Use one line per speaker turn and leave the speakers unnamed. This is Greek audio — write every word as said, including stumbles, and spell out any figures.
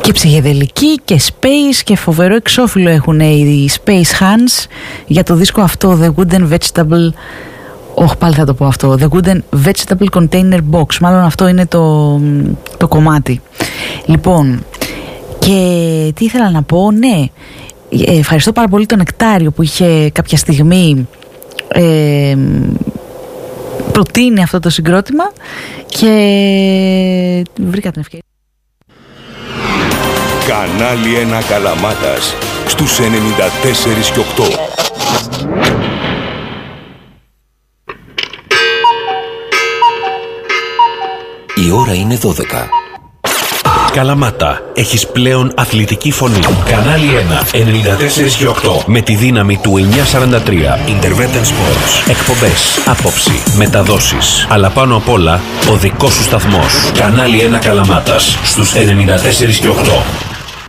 Και ψυχεδελική και space και φοβερό εξώφυλλο έχουν οι Space Hands για το δίσκο αυτό, The Wooden Vegetable. Όχι, πάλι θα το πω αυτό. The Wooden Vegetable Container Box. Μάλλον αυτό είναι το, το κομμάτι. Λοιπόν, και τι ήθελα να πω, ναι. Ευχαριστώ πάρα πολύ τον Νεκτάριο που είχε κάποια στιγμή ε, προτείνει αυτό το συγκρότημα και βρήκα την ευκαιρία.
Κανάλι ένα Καλαμάτας στους ενενήντα τέσσερα και οκτώ.
Η ώρα είναι δώδεκα.
Καλαμάτα, έχεις πλέον αθλητική φωνή. Κανάλι ένα, ενενήντα τέσσερα και οκτώ. Με τη δύναμη του εννιακόσια σαράντα τρία. Intervention Sports. Εκπομπές, άποψη, μεταδόσεις. Αλλά πάνω απ' όλα, ο δικός σου σταθμός. Κανάλι ένα Καλαμάτας στους ενενήντα τέσσερα και οκτώ.